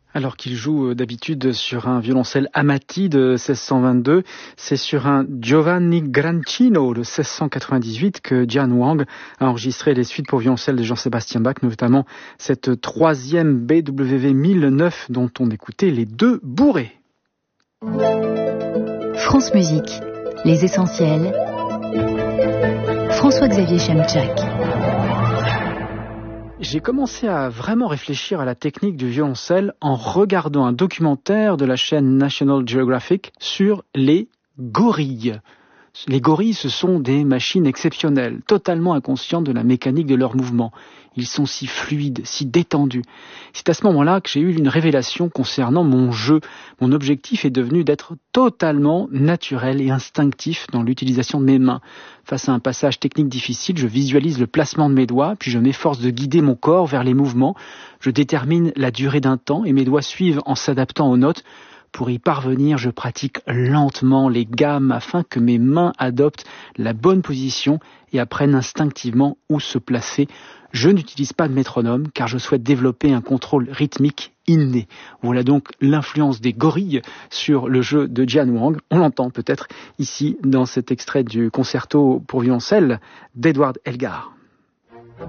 Alors qu'il joue d'habitude sur un violoncelle Amati de 1622, c'est sur un Giovanni Grancino de 1698 que Jian Wang a enregistré les suites pour violoncelle de Jean-Sébastien Bach, notamment cette troisième BWV 1009 dont on écoutait les deux bourrées. France Musique, les essentiels. François-Xavier Chemchak. J'ai commencé à vraiment réfléchir à la technique du violoncelle en regardant un documentaire de la chaîne National Geographic sur les gorilles. Les gorilles, ce sont des machines exceptionnelles, totalement inconscientes de la mécanique de leurs mouvements. Ils sont si fluides, si détendus. C'est à ce moment-là que j'ai eu une révélation concernant mon jeu. Mon objectif est devenu d'être totalement naturel et instinctif dans l'utilisation de mes mains. Face à un passage technique difficile, je visualise le placement de mes doigts, puis je m'efforce de guider mon corps vers les mouvements. Je détermine la durée d'un temps et mes doigts suivent en s'adaptant aux notes. Pour y parvenir, je pratique lentement les gammes afin que mes mains adoptent la bonne position et apprennent instinctivement où se placer. Je n'utilise pas de métronome car je souhaite développer un contrôle rythmique inné. Voilà donc l'influence des gorilles sur le jeu de Jian Wang. On l'entend peut-être ici dans cet extrait du concerto pour violoncelle d'Edward Elgar.